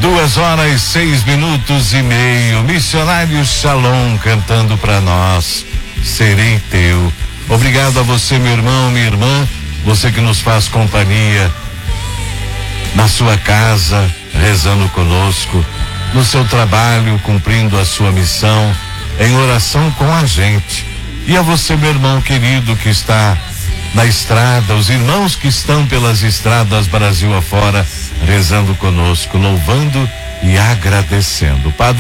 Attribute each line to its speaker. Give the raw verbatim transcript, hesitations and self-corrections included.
Speaker 1: Duas horas e seis minutos e meio. Missionário Shalom cantando para nós. Serei teu. Obrigado a você, meu irmão, minha irmã, você que nos faz companhia na sua casa, rezando conosco, no seu trabalho, cumprindo a sua missão, em oração com a gente. E a você, meu irmão querido, que está na estrada, os irmãos que estão pelas estradas Brasil afora, rezando conosco, louvando e agradecendo. Padre